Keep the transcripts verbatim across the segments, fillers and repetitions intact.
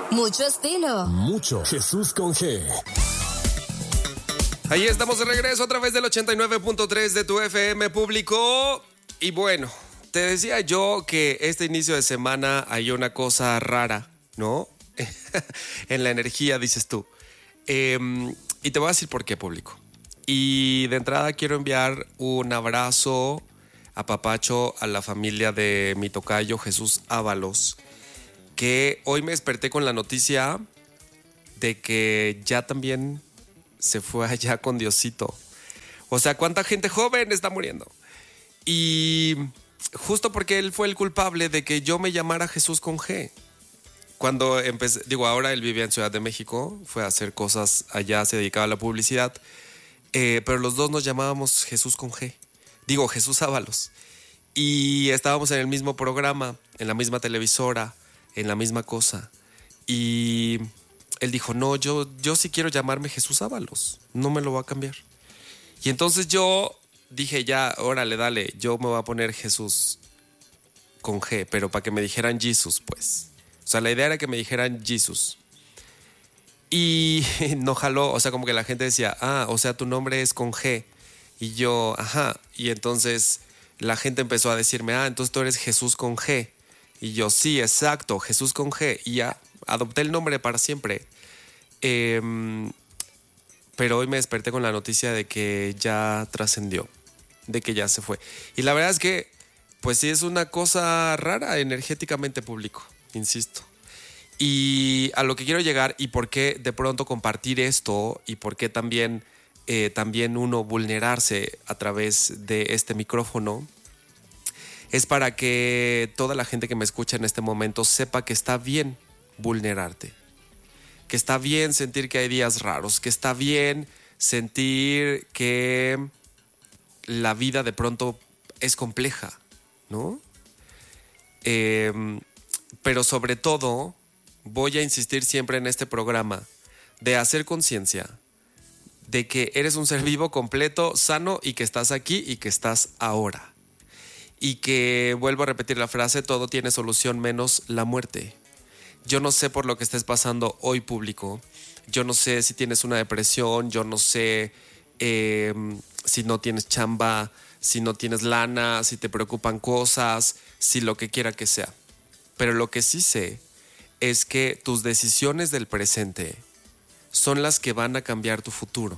Mucho estilo. Mucho Jesús con G. Ahí estamos de regreso a través del ochenta y nueve punto tres de tu F M Público. Y bueno, te decía yo que este inicio de semana hay una cosa rara, ¿no? En la energía, dices tú. Eh, y te voy a decir por qué, Público. Y de entrada quiero enviar un abrazo a papacho a la familia de mi tocayo Jesús Ábalos, que hoy me desperté con la noticia de que ya también se fue allá con Diosito. O sea, ¿cuánta gente joven está muriendo? Y justo porque él fue el culpable de que yo me llamara Jesús con G. Cuando empecé, digo, ahora él vivía en Ciudad de México, fue a hacer cosas allá, se dedicaba a la publicidad, eh, pero los dos nos llamábamos Jesús con G. Digo, Jesús Ábalos. Y estábamos en el mismo programa, en la misma televisora, en la misma cosa. Y él dijo, no, yo, yo sí quiero llamarme Jesús Ábalos, no me lo voy a cambiar. Y entonces yo dije, ya, órale, dale, yo me voy a poner Jesús con G, pero para que me dijeran Jesus, pues. O sea, la idea era que me dijeran Jesus. Y no jaló, o sea, como que la gente decía, ah, o sea, tu nombre es con G. Y yo, ajá. Y entonces la gente empezó a decirme, ah, entonces tú eres Jesús con G. Y yo, sí, exacto, Jesús con G. Y ya adopté el nombre para siempre. Eh, pero hoy me desperté con la noticia de que ya trascendió, de que ya se fue. Y la verdad es que, pues sí, es una cosa rara energéticamente, Público, insisto. Y a lo que quiero llegar y por qué de pronto compartir esto y por qué también, eh, también uno vulnerarse a través de este micrófono es para que toda la gente que me escucha en este momento sepa que está bien vulnerarte, que está bien sentir que hay días raros, que está bien sentir que la vida de pronto es compleja, ¿no? Eh, pero sobre todo, voy a insistir siempre en este programa de hacer conciencia de que eres un ser vivo completo, sano y que estás aquí y que estás ahora. Y que, vuelvo a repetir la frase, todo tiene solución menos la muerte. Yo no sé por lo que estés pasando hoy, Público. Yo no sé si tienes una depresión, yo no sé eh, si no tienes chamba, si no tienes lana, si te preocupan cosas, si lo que quiera que sea. Pero lo que sí sé es que tus decisiones del presente son las que van a cambiar tu futuro.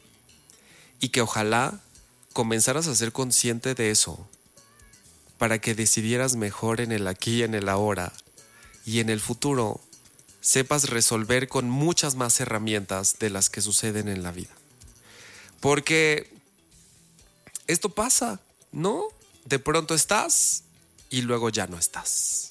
Y que ojalá comenzaras a ser consciente de eso para que decidieras mejor en el aquí y en el ahora. Y en el futuro sepas resolver con muchas más herramientas de las que suceden en la vida. Porque esto pasa, ¿no? De pronto estás y luego ya no estás.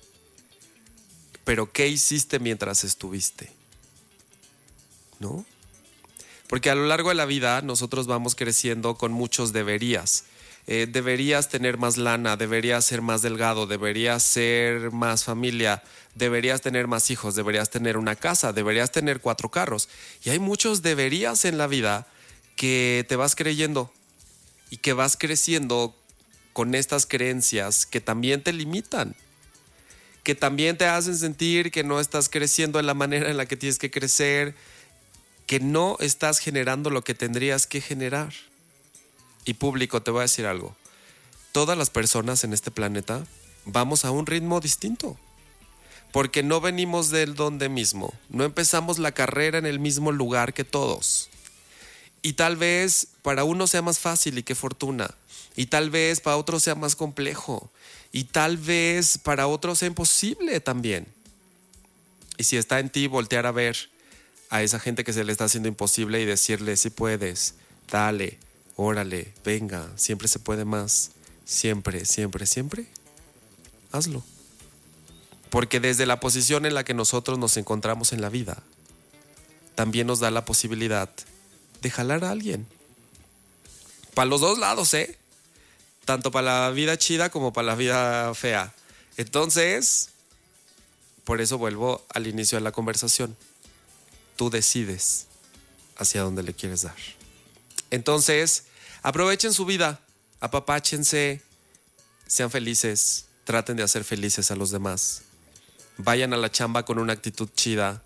Pero ¿qué hiciste mientras estuviste? ¿No? Porque a lo largo de la vida nosotros vamos creciendo con muchos deberías. Eh, deberías tener más lana, deberías ser más delgado, deberías ser más familia, deberías tener más hijos, deberías tener una casa, deberías tener cuatro carros. Y hay muchos deberías en la vida que te vas creyendo y que vas creciendo con estas creencias que también te limitan, que también te hacen sentir que no estás creciendo de la manera en la que tienes que crecer, que no estás generando lo que tendrías que generar. Y Público, te voy a decir algo. Todas las personas en este planeta vamos a un ritmo distinto. Porque no venimos del donde mismo. No empezamos la carrera en el mismo lugar que todos. Y tal vez para uno sea más fácil y qué fortuna. Y tal vez para otro sea más complejo. Y tal vez para otro sea imposible también. Y si está en ti voltear a ver a esa gente que se le está haciendo imposible y decirle, si puedes, dale, órale, venga, siempre se puede más, siempre, siempre, siempre, hazlo. Porque desde la posición en la que nosotros nos encontramos en la vida, también nos da la posibilidad de jalar a alguien. Para los dos lados, ¿eh? Tanto para la vida chida como para la vida fea. Entonces, por eso vuelvo al inicio de la conversación. Tú decides hacia dónde le quieres dar. Entonces, aprovechen su vida, apapáchense, sean felices, traten de hacer felices a los demás. Vayan a la chamba con una actitud chida.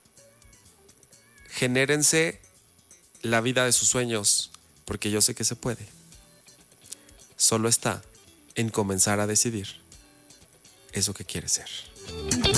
Genérense la vida de sus sueños, porque yo sé que se puede. Solo está en comenzar a decidir eso que quieres ser.